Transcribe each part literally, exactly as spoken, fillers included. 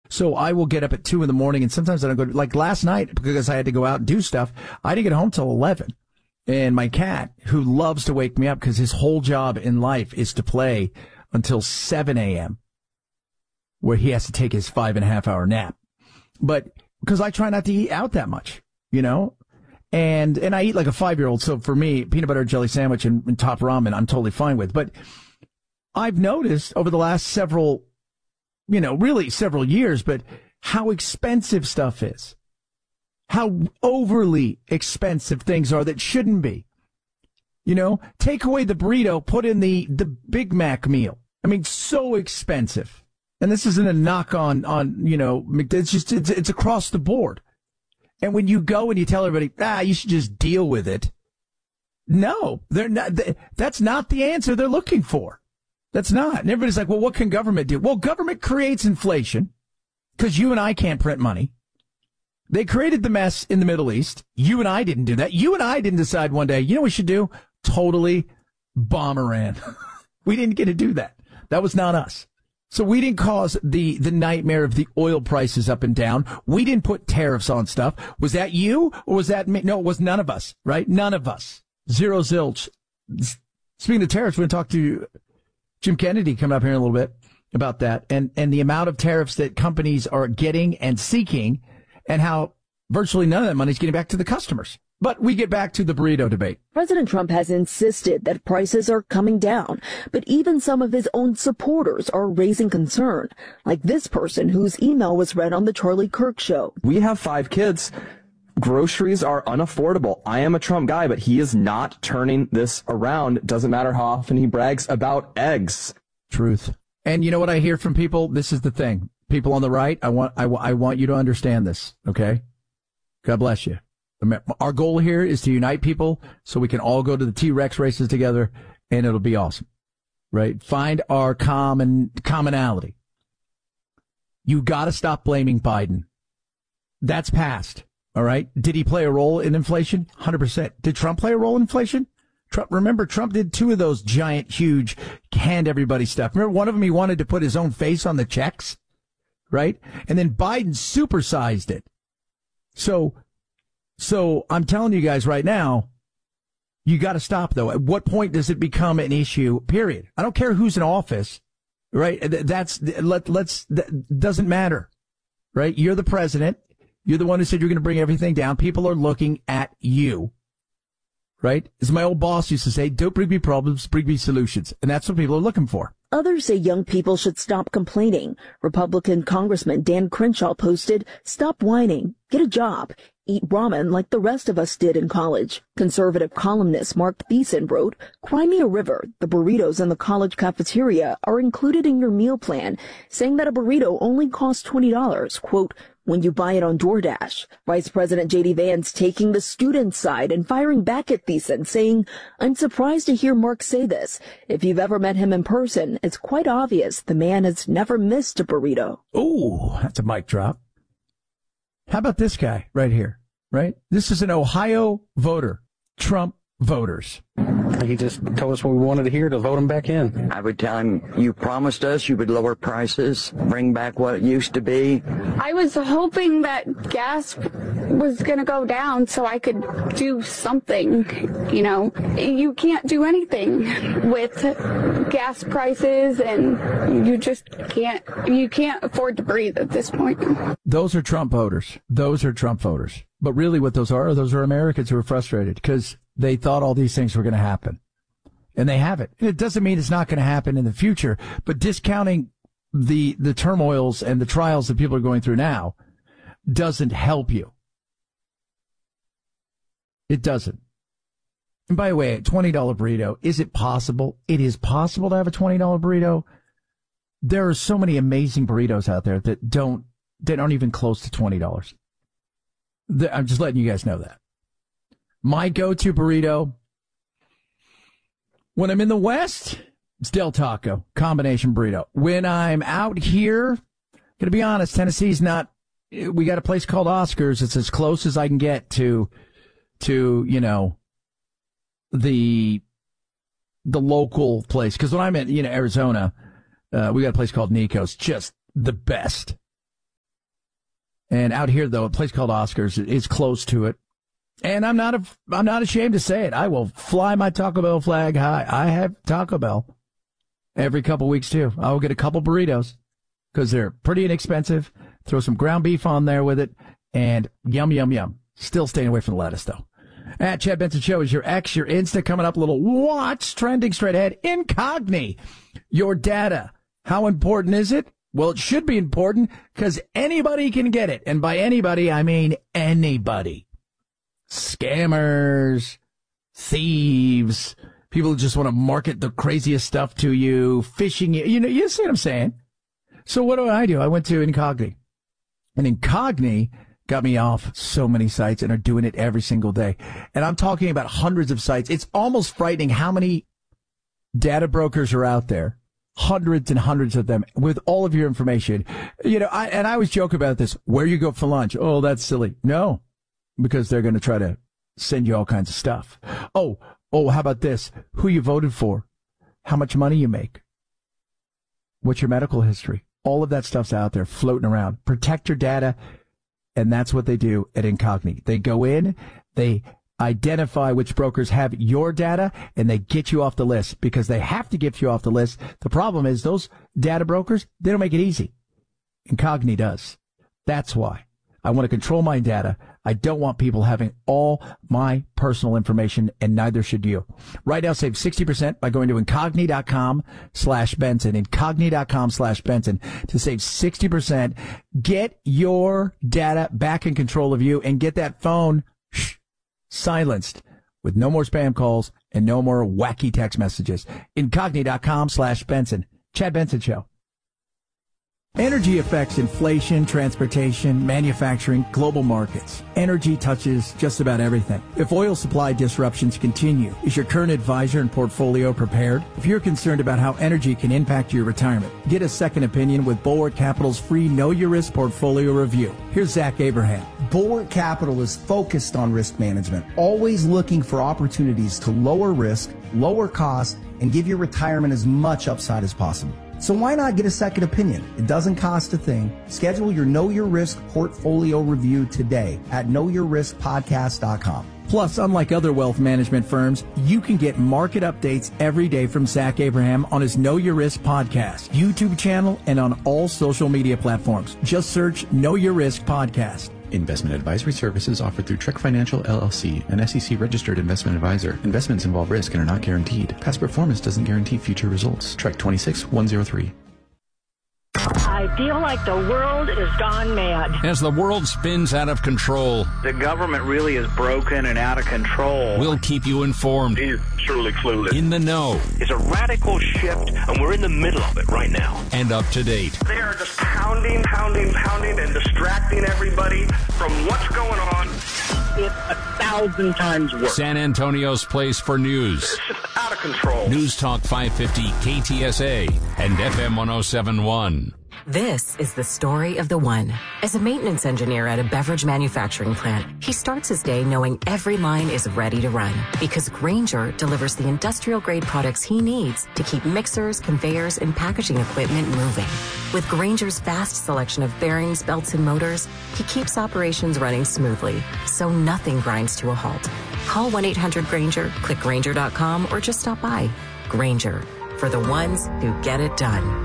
So I will get up at two in the morning, and sometimes I don't go to, like last night, because I had to go out and do stuff, I didn't get home till eleven. And my cat, who loves to wake me up because his whole job in life is to play until seven a.m., where he has to take his five and a half hour nap. But because I try not to eat out that much, you know, and and I eat like a five-year-old. So for me, peanut butter jelly sandwich and, and top ramen, I'm totally fine with. But I've noticed over the last several, you know, really several years, but how expensive stuff is. How overly expensive things are that shouldn't be. You know, take away the burrito, put in the, the Big Mac meal. I mean, so expensive. And this isn't a knock on, on, you know, it's just, it's, it's across the board. And when you go and you tell everybody, ah, you should just deal with it. No, they're not, they, that's not the answer they're looking for. That's not. And everybody's like, well, what can government do? Well, government creates inflation because you and I can't print money. They created the mess in the Middle East. You and I didn't do that. You and I didn't decide one day, you know what we should do? Totally bomb Iran. We didn't get to do that. That was not us. So we didn't cause the, the nightmare of the oil prices up and down. We didn't put tariffs on stuff. Was that you or was that me? No, it was none of us, right? None of us. Zero zilch. Speaking of tariffs, we're going to talk to Jim Kennedy coming up here in a little bit about that and, and the amount of tariffs that companies are getting and seeking and how virtually none of that money is getting back to the customers. But we get back to the burrito debate. President Trump has insisted that prices are coming down, but even some of his own supporters are raising concern, like this person whose email was read on the Charlie Kirk show. We have five kids. Groceries are unaffordable. I am a Trump guy, but he is not turning this around. It doesn't matter how often he brags about eggs. Truth. And you know what I hear from people? This is the thing. People on the right, I want, I, I want you to understand this, okay? God bless you. Our goal here is to unite people so we can all go to the T-Rex races together, and it'll be awesome, right? Find our common commonality. You got to stop blaming Biden. That's past, all right? Did he play a role in inflation? one hundred percent. Did Trump play a role in inflation? Trump, remember, Trump did two of those giant, huge, hand everybody stuff. Remember, one of them, he wanted to put his own face on the checks, right? And then Biden supersized it. So, so I'm telling you guys right now, you got to stop, though. At what point does it become an issue, period? I don't care who's in office, right? That's, let, let's, that doesn't matter, right? You're the president. You're the one who said you're going to bring everything down. People are looking at you, right? As my old boss used to say, don't bring me problems, bring me solutions. And that's what people are looking for. Others say young people should stop complaining. Republican Congressman Dan Crenshaw posted, "Stop whining, get a job, eat ramen like the rest of us did in college." Conservative columnist Mark Thiessen wrote, "Cry me a river. The burritos in the college cafeteria are included in your meal plan," saying that a burrito only costs twenty dollars, quote, when you buy it on DoorDash. Vice President J D Vance taking the student side and firing back at Thiessen, saying, "I'm surprised to hear Mark say this. If you've ever met him in person, it's quite obvious the man has never missed a burrito." Ooh, that's a mic drop. How about this guy right here, right? This is an Ohio voter, Trump voters. He just told us what we wanted to hear to vote him back in. I would tell him, you promised us you would lower prices, bring back what it used to be. I was hoping that gas was going to go down so I could do something, you know. You can't do anything with gas prices, and you just can't, you can't afford to breathe at this point. Those are Trump voters. Those are Trump voters. But really what those are, those are Americans who are frustrated because they thought all these things were going to happen. And they haven't. It doesn't mean it's not going to happen in the future, but discounting the the turmoils and the trials that people are going through now doesn't help you. It doesn't. And by the way, a twenty dollar burrito, is it possible? It is possible to have a twenty dollar burrito. There are so many amazing burritos out there that don't, that aren't even close to twenty dollars. I'm just letting you guys know that. My go-to burrito, when I'm in the West, it's Del Taco, combination burrito. When I'm out here, gonna be honest, Tennessee's not, we got a place called Oscars. It's as close as I can get to, to, you know, the, the local place. Cause when I'm in, you know, Arizona, uh, we got a place called Nico's, just the best. And out here, though, a place called Oscars is close to it. And I'm not a, I'm not ashamed to say it. I will fly my Taco Bell flag high. I have Taco Bell every couple weeks, too. I will get a couple burritos because they're pretty inexpensive. Throw some ground beef on there with it, and yum, yum, yum. Still staying away from the lettuce, though. At Chad Benson Show is your X, your Insta. Coming up a little, what's trending straight ahead? Incogni. Your data. How important is it? Well, it should be important because anybody can get it. And by anybody, I mean anybody. Scammers, thieves, people who just want to market the craziest stuff to you, phishing you. You know, you see what I'm saying? So what do I do? I went to Incogni. And Incogni got me off so many sites and are doing it every single day. And I'm talking about hundreds of sites. It's almost frightening how many data brokers are out there. Hundreds and hundreds of them with all of your information. You know, I, and I always joke about this. Where you go for lunch? Oh, that's silly. No, because they're going to try to send you all kinds of stuff. Oh, oh, how about this? Who you voted for? How much money you make? What's your medical history? All of that stuff's out there floating around. Protect your data. And that's what they do at Incogni. They go in, they identify which brokers have your data, and they get you off the list because they have to get you off the list. The problem is those data brokers, they don't make it easy. Incogni does. That's why I want to control my data. I don't want people having all my personal information, and neither should you. Right now, save sixty percent by going to Incogni.com slash Benson. Incogni.com slash Benson to save sixty percent. Get your data back in control of you and get that phone shh, silenced with no more spam calls and no more wacky text messages. Incogni.com slash Benson. Chad Benson Show. Energy affects inflation, transportation, manufacturing, global markets. Energy touches just about everything. If oil supply disruptions continue, is your current advisor and portfolio prepared? If you're concerned about how energy can impact your retirement, get a second opinion with Bulwark Capital's free Know Your Risk portfolio review. Here's Zach Abraham. Bulwark Capital is focused on risk management, always looking for opportunities to lower risk, lower cost, and give your retirement as much upside as possible. So why not get a second opinion? It doesn't cost a thing. Schedule your Know Your Risk portfolio review today at know your risk podcast dot com. Plus, unlike other wealth management firms, you can get market updates every day from Zach Abraham on his Know Your Risk podcast, YouTube channel, and on all social media platforms. Just search Know Your Risk Podcast. Investment advisory services offered through Trek Financial, L L C, an S E C-registered investment advisor. Investments involve risk and are not guaranteed. Past performance doesn't guarantee future results. Trek twenty-six one oh three. I feel like the world is gone mad. As the world spins out of control, the government really is broken and out of control. We'll keep you informed. He's truly clueless. In the know. It's a radical shift, and we're in the middle of it right now. And up to date. They are just pounding, pounding, pounding, and distracting everybody from what's going on. It's a thousand times worse. San Antonio's place for news. It's just out of control. News Talk five fifty K T S A and F M one oh seven point one. This is the story of the one. As a maintenance engineer at a beverage manufacturing plant, he starts his day knowing every line is ready to run because Grainger delivers the industrial-grade products he needs to keep mixers, conveyors, and packaging equipment moving. With Grainger's vast selection of bearings, belts, and motors, he keeps operations running smoothly, so nothing grinds to a halt. Call one eight hundred Grainger, click Grainger dot com, or just stop by. Grainger, for the ones who get it done.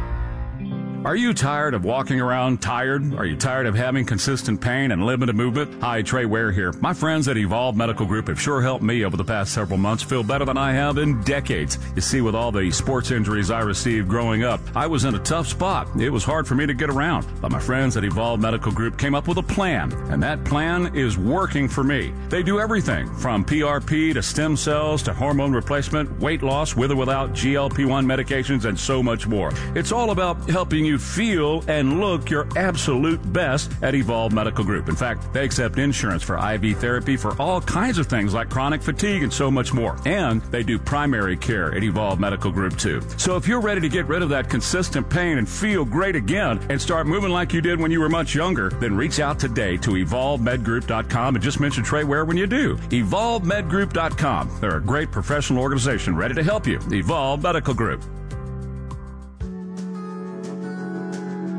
Are you tired of walking around tired? Are you tired of having consistent pain and limited movement? Hi, Trey Ware here. My friends at Evolve Medical Group have sure helped me over the past several months feel better than I have in decades. You see, with all the sports injuries I received growing up, I was in a tough spot. It was hard for me to get around. But my friends at Evolve Medical Group came up with a plan, and that plan is working for me. They do everything from P R P to stem cells to hormone replacement, weight loss with or without G L P one medications, and so much more. It's all about helping you feel and look your absolute best at Evolve Medical Group. In fact, they accept insurance for I V therapy for all kinds of things like chronic fatigue and so much more. And they do primary care at Evolve Medical Group too. So if you're ready to get rid of that consistent pain and feel great again and start moving like you did when you were much younger, then reach out today to evolve med group dot com and just mention Trey Ware when you do. evolve med group dot com. They're a great professional organization ready to help you. Evolve Medical Group.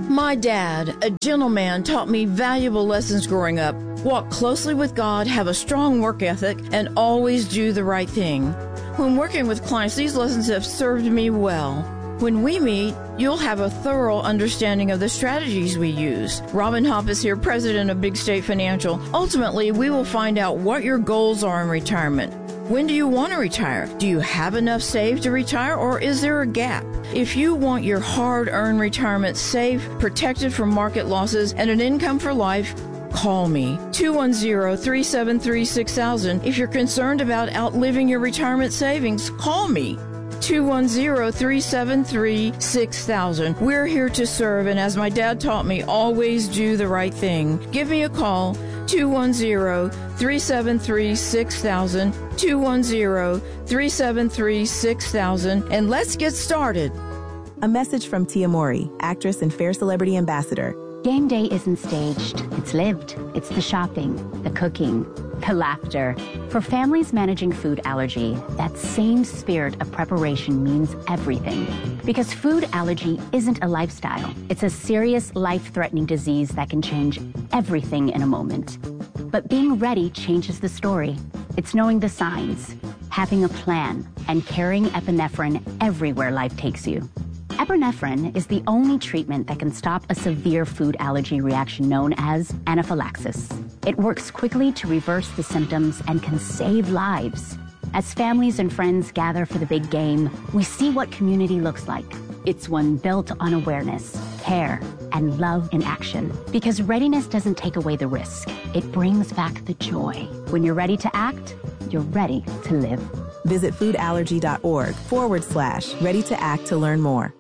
My dad, a gentleman, taught me valuable lessons growing up. Walk closely with God, have a strong work ethic, and always do the right thing. When working with clients, these lessons have served me well. When we meet, you'll have a thorough understanding of the strategies we use. Robin Hopp is here, president of Big State Financial. Ultimately, we will find out what your goals are in retirement. When do you want to retire? Do you have enough saved to retire, or is there a gap? If you want your hard-earned retirement safe, protected from market losses, and an income for life, call me, two one zero, three seven three, six thousand. If you're concerned about outliving your retirement savings, call me, two one zero, three seven three, six thousand. We're here to serve, and as my dad taught me, always do the right thing. Give me a call, two one zero, three seven three, six thousand, two one zero, three seven three, six thousand, and let's get started. A message from Tia Mori, actress and Fair Celebrity Ambassador. Game day isn't staged, it's lived. It's the shopping, the cooking, the laughter. For families managing food allergy, that same spirit of preparation means everything. Because food allergy isn't a lifestyle. It's a serious, life-threatening disease that can change everything in a moment. But being ready changes the story. It's knowing the signs, having a plan, and carrying epinephrine everywhere life takes you. Epinephrine is the only treatment that can stop a severe food allergy reaction known as anaphylaxis. It works quickly to reverse the symptoms and can save lives. As families and friends gather for the big game, we see what community looks like. It's one built on awareness, care, and love in action. Because readiness doesn't take away the risk. It brings back the joy. When you're ready to act, you're ready to live. Visit foodallergy.org forward slash ready to act to learn more.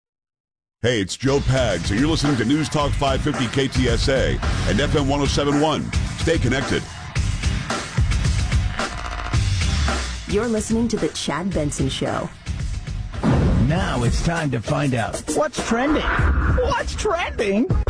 Hey, it's Joe Pags, and you're listening to News Talk five fifty K T S A and F M one oh seven point one. Stay connected. You're listening to The Chad Benson Show. Now it's time to find out what's trending. What's trending?